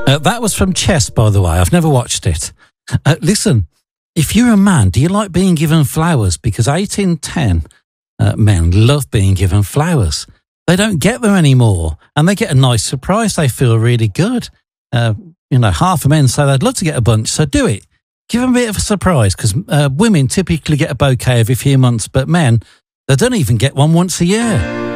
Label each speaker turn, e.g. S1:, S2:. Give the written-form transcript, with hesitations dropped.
S1: That was from Chess, by the way. I've never watched it. Listen, if you're a man, do you like being given flowers? Because 8 in 10 men love being given flowers. They don't get them anymore, and they get a nice surprise. They feel really good. Half of men say they'd love to get a bunch, so do it. Give them a bit of a surprise, because women typically get a bouquet every few months, but men, they don't even get one once a year.